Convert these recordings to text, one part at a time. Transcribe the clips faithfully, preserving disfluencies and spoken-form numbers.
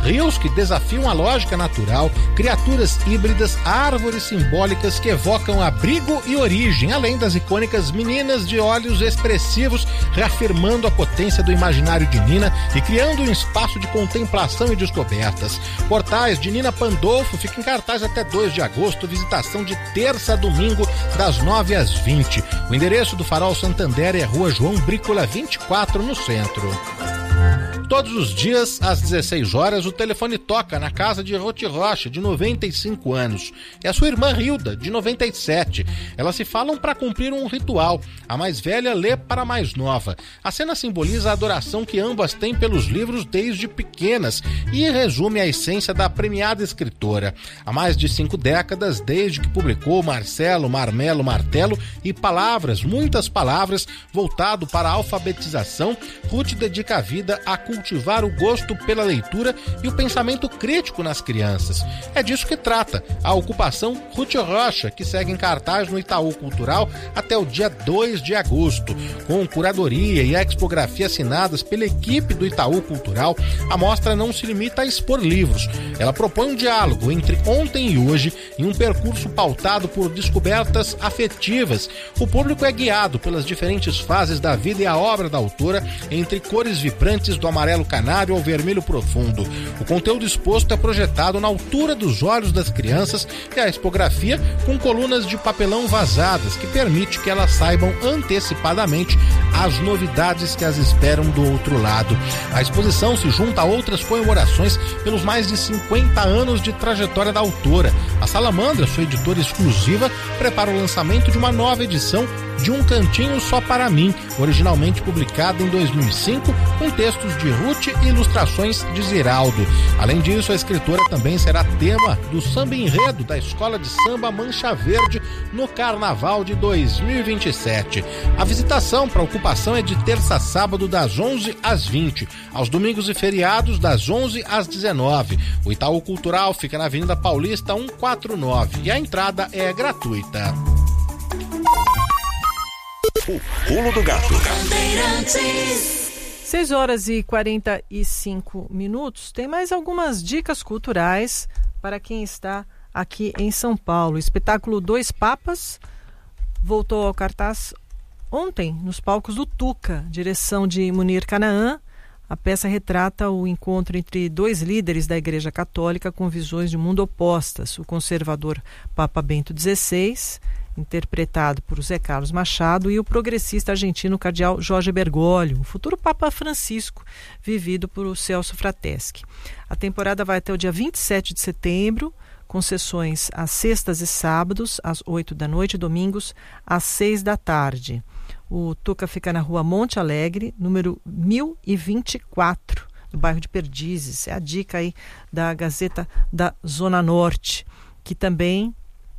rios que desafiam a lógica natural, criaturas híbridas, árvores simbólicas que evocam abrigo e origem, além das icônicas meninas de olhos expressivos, reafirmando a potência do imaginário de Nina e criando um espaço de contemplação e descobertas. Portais de Nina Pandolfo fica em cartaz até dois de agosto, visitação de terça a domingo, das nove às vinte. O endereço do Farol Santander é Rua João Brícola vinte e quatro, no centro. Todos os dias, às dezesseis horas, o telefone toca na casa de Ruth Rocha, de noventa e cinco anos. É a sua irmã Hilda, de noventa e sete. Elas se falam para cumprir um ritual. A mais velha lê para a mais nova. A cena simboliza a adoração que ambas têm pelos livros desde pequenas e resume a essência da premiada escritora. Há mais de cinco décadas, desde que publicou Marcelo, Marmelo, Martelo e Palavras, muitas palavras, voltado para a alfabetização, Ruth dedica a vida a cultivar o gosto pela leitura e o pensamento crítico nas crianças. É disso que trata a ocupação Ruth Rocha, que segue em cartaz no Itaú Cultural até o dia dois de agosto. Com curadoria e expografia assinadas pela equipe do Itaú Cultural, a mostra não se limita a expor livros. Ela propõe um diálogo entre ontem e hoje em um percurso pautado por descobertas afetivas. O público é guiado pelas diferentes fases da vida e a obra da autora, entre cores vibrantes do amarelo canário ao vermelho profundo. O conteúdo exposto é projetado na altura dos olhos das crianças e a expografia com colunas de papelão vazadas, que permite que elas saibam antecipadamente as novidades que as esperam do outro lado. A exposição se junta a outras comemorações pelos mais de cinquenta anos de trajetória da autora. A Salamandra, sua editora exclusiva, prepara o lançamento de uma nova edição de Um Cantinho Só Para Mim, originalmente publicada em dois mil e cinco, com textos de Ruth e ilustrações de Ziraldo. Além disso, a escritora também será tema do samba enredo da Escola de Samba Mancha Verde no Carnaval de dois mil e vinte e sete. A visitação para a ocupação é de terça a sábado, das onze às vinte, aos domingos e feriados, das onze às dezenove. O Itaú Cultural fica na Avenida Paulista cento e quarenta e nove e a entrada é gratuita. O Pulo do Gato. seis horas e quarenta e cinco minutos. Tem mais algumas dicas culturais para quem está aqui em São Paulo. O espetáculo Dois Papas voltou ao cartaz ontem nos palcos do Tuca, direção de Munir Canaã. A peça retrata o encontro entre dois líderes da Igreja Católica com visões de mundo opostas. O conservador Papa Bento dezesseis, interpretado por Zé Carlos Machado, e o progressista argentino cardeal Jorge Bergoglio, o futuro Papa Francisco, vivido por Celso Frateschi. A temporada vai até o dia vinte e sete de setembro, com sessões às sextas e sábados, às oito da noite, e domingos, às seis da tarde. O Tuca fica na rua Monte Alegre, número mil e vinte e quatro, no bairro de Perdizes. É a dica aí da Gazeta da Zona Norte, que também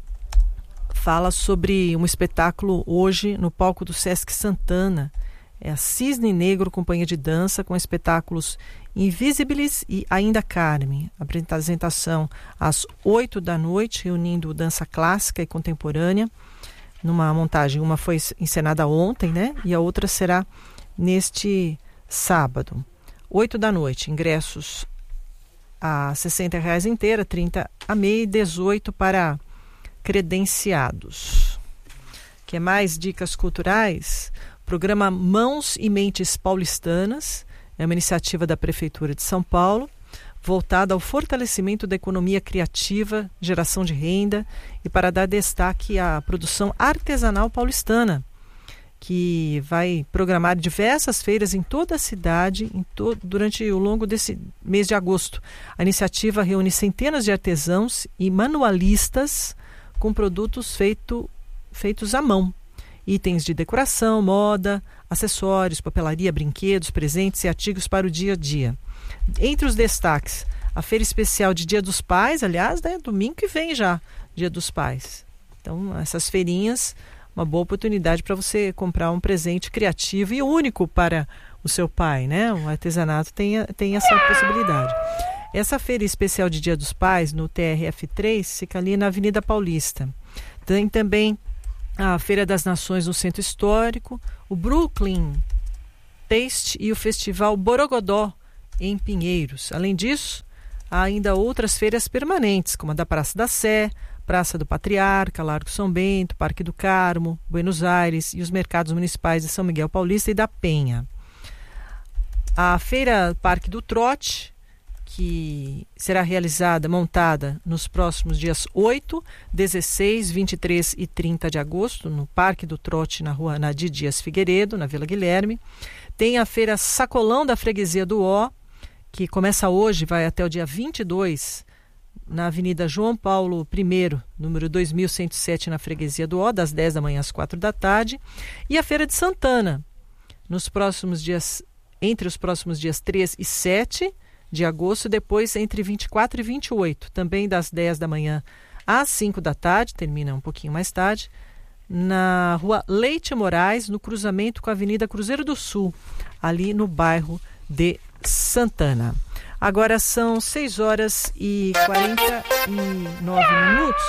fala sobre um espetáculo hoje no palco do Sesc Santana. É a Cisne Negro Companhia de Dança, com espetáculos Invisibilis e Ainda Carmen. A apresentação às oito da noite, reunindo dança clássica e contemporânea, numa montagem. Uma foi encenada ontem, né? E a outra será neste sábado. oito da noite, ingressos a sessenta reais inteira, trinta a meia e dezoito para credenciados. Que mais dicas culturais? Programa Mãos e Mentes Paulistanas é uma iniciativa da Prefeitura de São Paulo, voltada ao fortalecimento da economia criativa, geração de renda e para dar destaque à produção artesanal paulistana, que vai programar diversas feiras em toda a cidade em to- durante o longo desse mês de agosto. A iniciativa reúne centenas de artesãos e manualistas com produtos feito, feitos à mão. Itens de decoração, moda, acessórios, papelaria, brinquedos, presentes e artigos para o dia a dia. Entre os destaques, a feira especial de Dia dos Pais, aliás, né, domingo que vem já, Dia dos Pais. Então, essas feirinhas, uma boa oportunidade para você comprar um presente criativo e único para o seu pai, né? O artesanato tem, tem essa possibilidade. Essa feira especial de Dia dos Pais, no T R F três, fica ali na Avenida Paulista. Tem também a Feira das Nações no Centro Histórico, o Brooklyn Taste e o Festival Borogodó, em Pinheiros. Além disso, há ainda outras feiras permanentes, como a da Praça da Sé, Praça do Patriarca, Largo São Bento, Parque do Carmo, Buenos Aires e os mercados municipais de São Miguel Paulista e da Penha. A Feira Parque do Trote, que será realizada, montada nos próximos dias oito, dezesseis, vinte e três e trinta de agosto, no Parque do Trote, na rua Nadir Dias Figueiredo, na Vila Guilherme. Tem a Feira Sacolão da Freguesia do Ó, que começa hoje, vai até o dia vinte e dois, na Avenida João Paulo I, número dois mil cento e sete, na Freguesia do Ó, das dez da manhã às quatro da tarde. E a Feira de Santana, nos próximos dias, entre os próximos dias três e sete de agosto, depois entre vinte e quatro e vinte e oito, também das dez da manhã às cinco da tarde, termina um pouquinho mais tarde, na rua Leite Moraes, no cruzamento com a Avenida Cruzeiro do Sul, ali no bairro de Santana. Agora são seis horas e quarenta e nove minutos.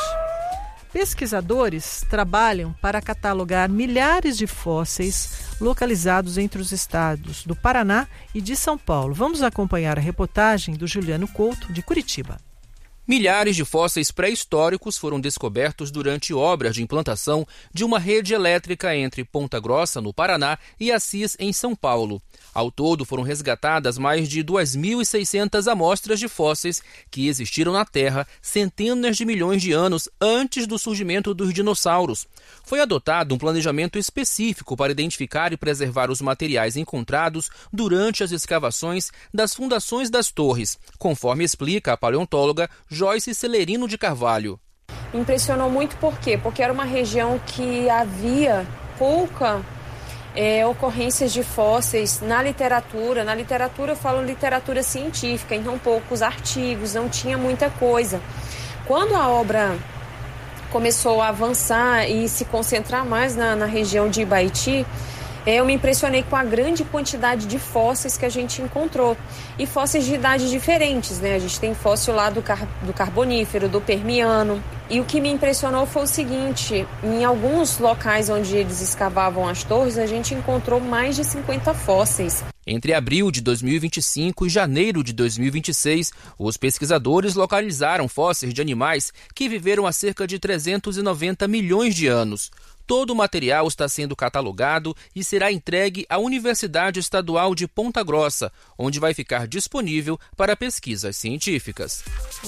Pesquisadores trabalham para catalogar milhares de fósseis localizados entre os estados do Paraná e de São Paulo. Vamos acompanhar a reportagem do Juliano Couto, de Curitiba. Milhares de fósseis pré-históricos foram descobertos durante obras de implantação de uma rede elétrica entre Ponta Grossa, no Paraná, e Assis, em São Paulo. Ao todo, foram resgatadas mais de duas mil e seiscentas amostras de fósseis que existiram na Terra centenas de milhões de anos antes do surgimento dos dinossauros. Foi adotado um planejamento específico para identificar e preservar os materiais encontrados durante as escavações das fundações das torres, conforme explica a paleontóloga Joyce Celerino de Carvalho. Impressionou muito por quê? Porque era uma região que havia pouca é, ocorrências de fósseis na literatura. Na literatura eu falo literatura científica, então poucos artigos, não tinha muita coisa. Quando a obra começou a avançar e se concentrar mais na, na região de Ibaiti, eu me impressionei com a grande quantidade de fósseis que a gente encontrou. E fósseis de idades diferentes, né? A gente tem fóssil lá do, car- do Carbonífero, do Permiano. E o que me impressionou foi o seguinte: em alguns locais onde eles escavavam as torres, a gente encontrou mais de cinquenta fósseis. Entre abril de dois mil e vinte e cinco e janeiro de dois mil e vinte e seis, os pesquisadores localizaram fósseis de animais que viveram há cerca de trezentos e noventa milhões de anos. Todo o material está sendo catalogado e será entregue à Universidade Estadual de Ponta Grossa, onde vai ficar disponível para pesquisas científicas.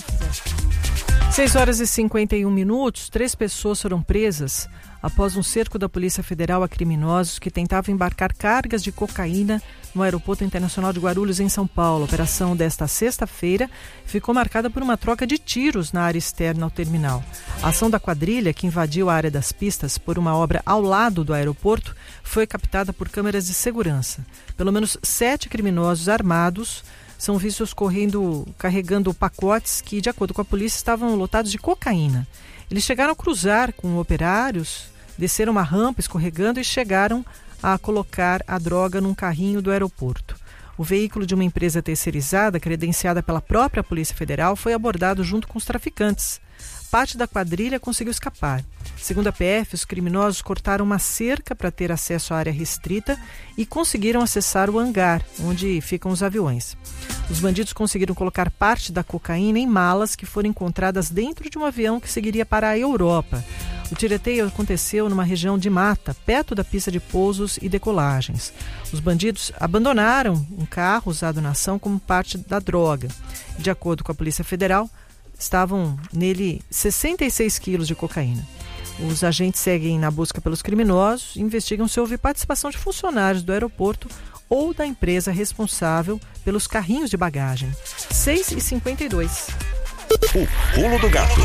seis horas e cinquenta e um minutos, três pessoas foram presas após um cerco da Polícia Federal a criminosos que tentavam embarcar cargas de cocaína no Aeroporto Internacional de Guarulhos, em São Paulo. A operação desta sexta-feira ficou marcada por uma troca de tiros na área externa ao terminal. A ação da quadrilha, que invadiu a área das pistas por uma obra ao lado do aeroporto, foi captada por câmeras de segurança. Pelo menos sete criminosos armados são vistos correndo, carregando pacotes que, de acordo com a polícia, estavam lotados de cocaína. Eles chegaram a cruzar com operários, desceram uma rampa escorregando e chegaram a colocar a droga num carrinho do aeroporto. O veículo de uma empresa terceirizada, credenciada pela própria Polícia Federal, foi abordado junto com os traficantes. Parte da quadrilha conseguiu escapar. Segundo a P F, os criminosos cortaram uma cerca para ter acesso à área restrita e conseguiram acessar o hangar, onde ficam os aviões. Os bandidos conseguiram colocar parte da cocaína em malas que foram encontradas dentro de um avião que seguiria para a Europa. O tiroteio aconteceu numa região de mata, perto da pista de pousos e decolagens. Os bandidos abandonaram um carro usado na ação como parte da droga. De acordo com a Polícia Federal, estavam nele sessenta e seis quilos de cocaína. Os agentes seguem na busca pelos criminosos e investigam se houve participação de funcionários do aeroporto ou da empresa responsável pelos carrinhos de bagagem. seis e cinquenta e dois. O pulo do gato.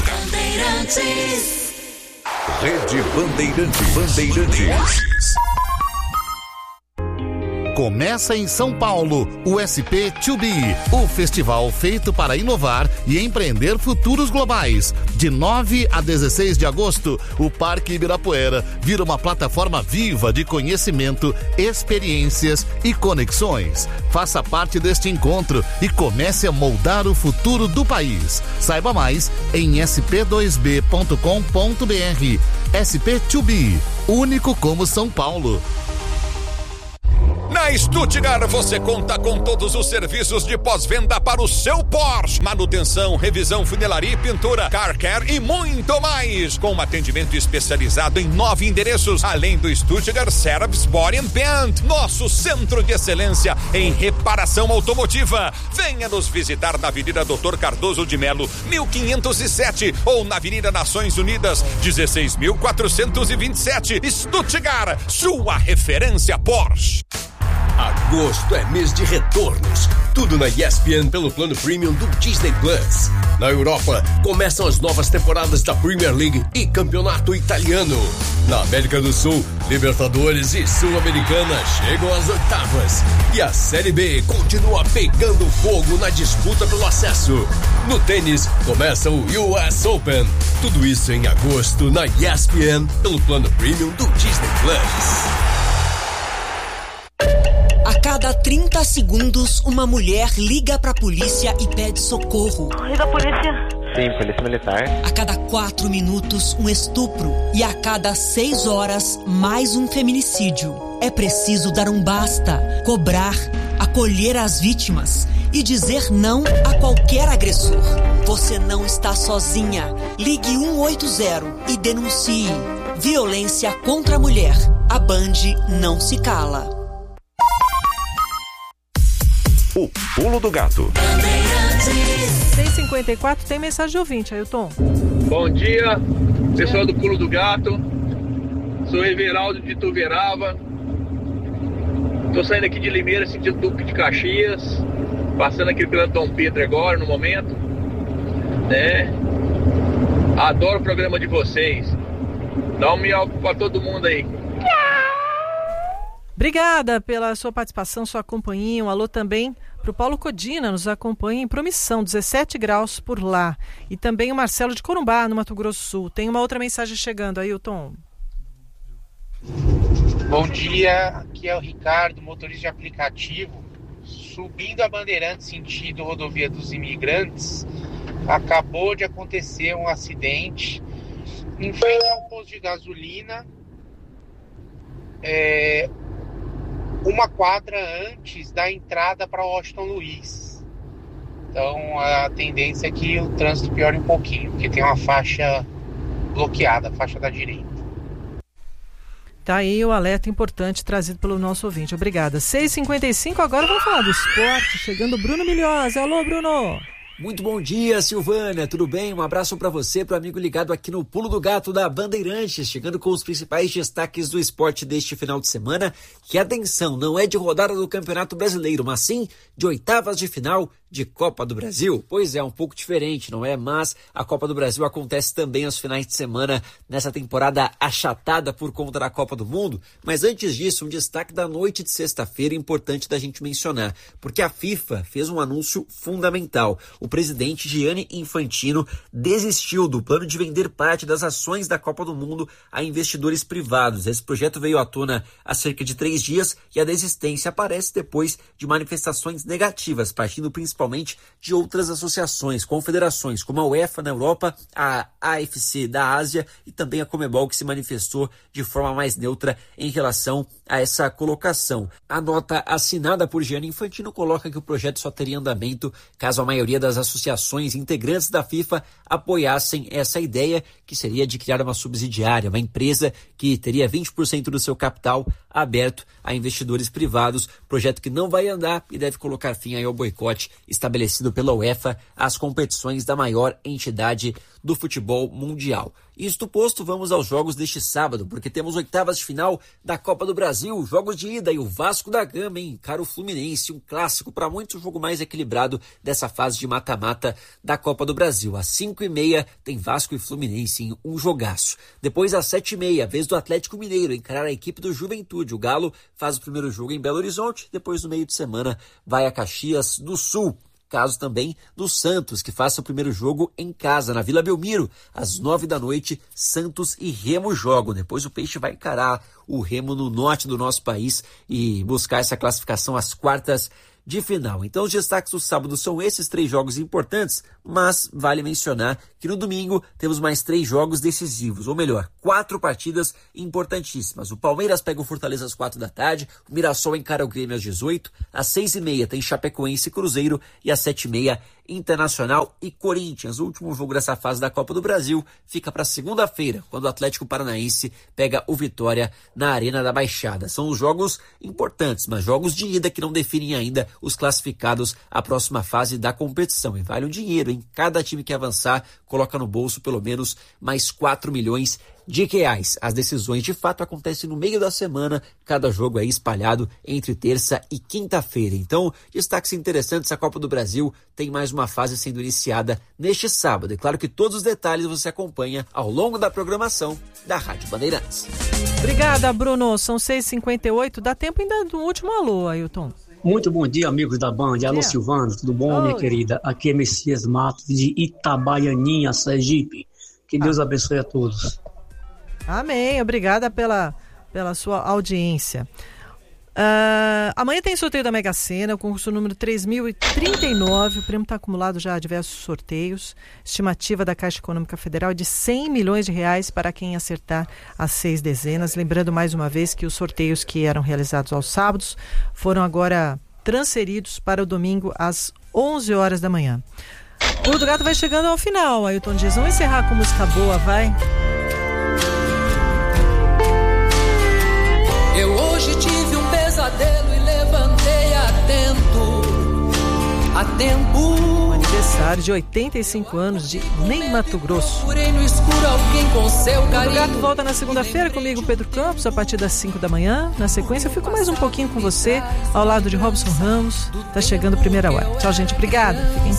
Rede Bandeirantes. Bandeirantes. Começa em São Paulo o S P dois B, o festival feito para inovar e empreender futuros globais. De nove a dezesseis de agosto, o Parque Ibirapuera vira uma plataforma viva de conhecimento, experiências e conexões. Faça parte deste encontro e comece a moldar o futuro do país. Saiba mais em s p dois b ponto com ponto b r. S P dois B, único como São Paulo. Na Stuttgart você conta com todos os serviços de pós-venda para o seu Porsche. Manutenção, revisão, funilaria e pintura, car care e muito mais. Com um atendimento especializado em nove endereços, além do Stuttgart Service Body and Paint, nosso centro de excelência em reparação automotiva. Venha nos visitar na Avenida Doutor Cardoso de Melo, mil quinhentos e sete, ou na Avenida Nações Unidas, dezesseis mil quatrocentos e vinte e sete. Stuttgart, sua referência Porsche. Agosto é mês de retornos. Tudo na E S P N pelo plano premium do Disney Plus. Na Europa, começam as novas temporadas da Premier League e Campeonato Italiano. Na América do Sul, Libertadores e Sul-Americana chegam às oitavas. E a Série B continua pegando fogo na disputa pelo acesso. No tênis, começa o U S Open. Tudo isso em agosto na E S P N pelo plano premium do Disney Plus. A cada trinta segundos, uma mulher liga pra polícia e pede socorro. Liga a polícia. Sim, polícia militar. A cada quatro minutos, um estupro. E a cada seis horas, mais um feminicídio. É preciso dar um basta, cobrar, acolher as vítimas e dizer não a qualquer agressor. Você não está sozinha. Ligue um oito zero e denuncie. Violência contra a mulher. A Band não se cala. O Pulo do Gato. seis e cinquenta e quatro, tem mensagem de ouvinte, Ailton. Bom dia, pessoal do Pulo do Gato. Sou Everaldo de Tuverava. Tô saindo aqui de Limeira, sentido Duque de Caxias. Passando aqui pela Dom Pedro agora, no momento. Né? Adoro o programa de vocês. Dá um miau pra todo mundo aí. Obrigada pela sua participação, sua companhia. Um alô também para o Paulo Codina, nos acompanha em Promissão, dezessete graus por lá. E também o Marcelo de Corumbá, no Mato Grosso do Sul. Tem uma outra mensagem chegando, Ailton. Bom dia, aqui é o Ricardo, motorista de aplicativo. Subindo a Bandeirantes, sentido rodovia dos imigrantes, acabou de acontecer um acidente em frente a um posto de gasolina. É... uma quadra antes da entrada para Washington Luiz. Então a tendência é que o trânsito piore um pouquinho, porque tem uma faixa bloqueada, a faixa da direita. Tá aí o alerta importante trazido pelo nosso ouvinte. Obrigada. seis e cinquenta e cinco, agora vamos falar do esporte. Chegando o Bruno Milhosa. Alô, Bruno! Muito bom dia, Silvânia, tudo bem? Um abraço para você, para o amigo ligado aqui no Pulo do Gato da Bandeirantes, chegando com os principais destaques do esporte deste final de semana. Que atenção, não é de rodada do Campeonato Brasileiro, mas sim de oitavas de final de Copa do Brasil. Pois é, um pouco diferente, não é? Mas a Copa do Brasil acontece também aos finais de semana, nessa temporada achatada por conta da Copa do Mundo. Mas antes disso, um destaque da noite de sexta-feira importante da gente mencionar, porque a FIFA fez um anúncio fundamental. O presidente Gianni Infantino desistiu do plano de vender parte das ações da Copa do Mundo a investidores privados. Esse projeto veio à tona há cerca de três dias e a desistência aparece depois de manifestações negativas, partindo principalmente de outras associações, confederações, como a UEFA na Europa, a A F C da Ásia e também a Conmebol, que se manifestou de forma mais neutra em relação a essa colocação. A nota assinada por Gianni Infantino coloca que o projeto só teria andamento caso a maioria das associações integrantes da FIFA apoiassem essa ideia, que seria de criar uma subsidiária, uma empresa que teria vinte por cento do seu capital aberto a investidores privados, projeto que não vai andar e deve colocar fim aí ao boicote estabelecido pela UEFA às competições da maior entidade do futebol mundial. Isto posto, vamos aos jogos deste sábado, porque temos oitavas de final da Copa do Brasil, jogos de ida e o Vasco da Gama encara o Fluminense, um clássico para muitos, o jogo mais equilibrado dessa fase de mata-mata da Copa do Brasil. Às cinco e meia tem Vasco e Fluminense em um jogaço. Depois às sete e meia, vez do Atlético Mineiro encarar a equipe do Juventude. O Galo faz o primeiro jogo em Belo Horizonte, depois no meio de semana vai a Caxias do Sul. Caso também do Santos, que faça o primeiro jogo em casa, na Vila Belmiro. Às nove da noite, Santos e Remo jogam. Depois o Peixe vai encarar o Remo no norte do nosso país e buscar essa classificação às quartas de final. Então os destaques do sábado são esses três jogos importantes, mas vale mencionar que no domingo temos mais três jogos decisivos, ou melhor, quatro partidas importantíssimas. O Palmeiras pega o Fortaleza às quatro da tarde, o Mirassol encara o Grêmio às dezoito, às seis e meia tem Chapecoense e Cruzeiro e às sete e meia Internacional e Corinthians. O último jogo dessa fase da Copa do Brasil fica para segunda-feira, quando o Atlético Paranaense pega o Vitória na Arena da Baixada. São os jogos importantes, mas jogos de ida que não definem ainda os classificados à próxima fase da competição. E vale o dinheiro, hein? Cada time que avançar coloca no bolso pelo menos mais quatro milhões de reais. As decisões de fato acontecem no meio da semana, cada jogo é espalhado entre terça e quinta-feira. Então, destaques interessantes, a Copa do Brasil tem mais uma fase sendo iniciada neste sábado. É claro que todos os detalhes você acompanha ao longo da programação da Rádio Bandeirantes. Obrigada, Bruno. São seis e cinquenta e oito, dá tempo ainda do último alô, Ailton. Muito bom dia, amigos da Band. Alô, yeah. Silvano, tudo bom, Oi. minha querida? Aqui é Messias Matos, de Itabaianinha, Sergipe. Que Deus ah. abençoe a todos. Amém, obrigada pela, pela sua audiência. Uh, amanhã tem sorteio da Mega Sena, o concurso número três mil e trinta e nove. O prêmio está acumulado já a diversos sorteios. Estimativa da Caixa Econômica Federal é de cem milhões de reais para quem acertar as seis dezenas. Lembrando mais uma vez que os sorteios que eram realizados aos sábados foram agora transferidos para o domingo às onze horas da manhã. O Pulo do Gato vai chegando ao final, Ailton Dias. Vamos encerrar com música boa, vai? Eu hoje tive um pesadelo e levantei atento, a tempo. Aniversário de oitenta e cinco anos de Ney Mato Grosso. No escuro alguém com seu carinho. O Gato volta na segunda-feira comigo, Pedro Campos, a partir das cinco da manhã. Na sequência, eu fico mais um pouquinho com você, ao lado de Robson Ramos. Tá chegando a primeira hora. Tchau, gente. Obrigada. Fiquem